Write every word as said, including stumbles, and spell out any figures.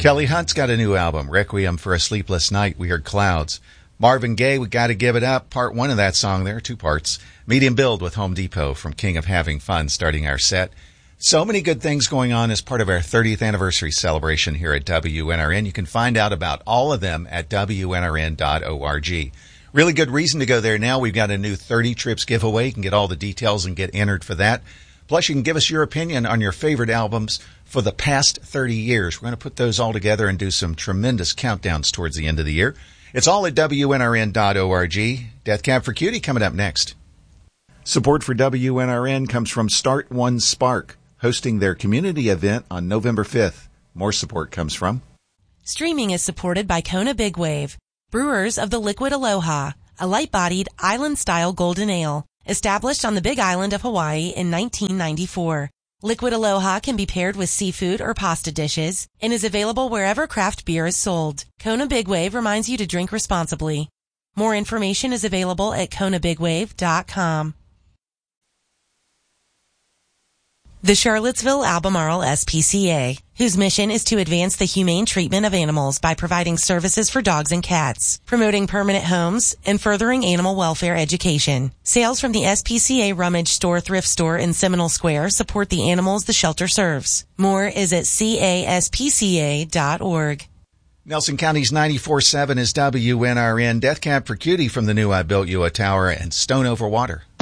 Kelly Hunt's got a new album, Requiem for a Sleepless Night. We heard Clouds. Marvin Gaye, We Gotta Give It Up, part one of that song there, two parts. Medium Build with Home Depot from King of Having Fun starting our set. So many good things going on as part of our thirtieth anniversary celebration here at W N R N. You can find out about all of them at W N R N dot org. Really good reason to go there now. We've got a new thirty trips giveaway. You can get all the details and get entered for that. Plus, you can give us your opinion on your favorite albums for the past thirty years. We're going to put those all together and do some tremendous countdowns towards the end of the year. It's all at W N R N dot org. Death Cab for Cutie coming up next. Support for W N R N comes from Start One Spark, hosting their community event on November fifth. More support comes from... Streaming is supported by Kona Big Wave, brewers of the Liquid Aloha, a light-bodied, island-style golden ale, established on the Big Island of Hawaii in nineteen ninety-four. Liquid Aloha can be paired with seafood or pasta dishes and is available wherever craft beer is sold. Kona Big Wave reminds you to drink responsibly. More information is available at kona big wave dot com. The Charlottesville Albemarle S P C A, whose mission is to advance the humane treatment of animals by providing services for dogs and cats, promoting permanent homes, and furthering animal welfare education. Sales from the S P C A Rummage Store thrift store in Seminole Square support the animals the shelter serves. More is at C A S P C A dot org. Nelson County's ninety-four point seven is W N R N. Death Cab for Cutie from the new I Built You a Tower and Stone Over Water.